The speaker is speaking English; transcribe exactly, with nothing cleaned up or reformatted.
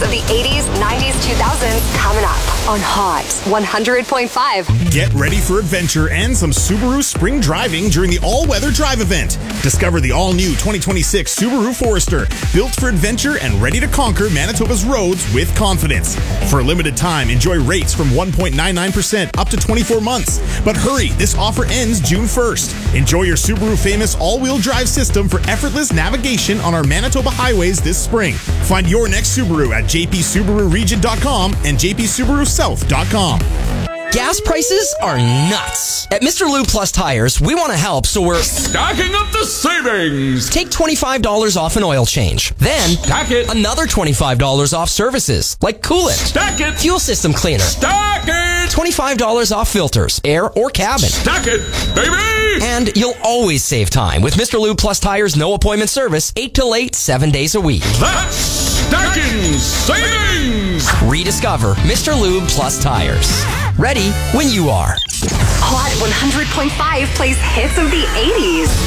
of the eighties, nineties, two thousands coming up on Hot one hundred point five. Get ready for adventure and some Subaru spring driving during the all-weather drive event. Discover the all-new twenty twenty-six Subaru Forester, built for adventure and ready to conquer Manitoba's roads with confidence. For a limited time, enjoy rates from one point nine nine percent up to twenty-four months. But hurry, this offer ends June first. Enjoy your Subaru famous all-wheel drive system for effortless navigation on our Manitoba highways this spring. Find your next Subaru at j p subaru region dot com and j p subaru south dot com. Gas prices are nuts. At Mister Lube Plus Tires, we want to help, so we're stacking up the savings. Take twenty-five dollars off an oil change. Then, stack it. Another twenty-five dollars off services, like coolant. Stack it. Fuel system cleaner. Stack it. twenty-five dollars off filters, air or cabin. Stack it, baby. And you'll always save time with Mister Lube Plus Tires' no appointment service, eight till eight, seven days a week. That's stacking savings. Rediscover Mister Lube Plus Tires. Ready when you are. Hot one hundred point five plays hits of the eighties.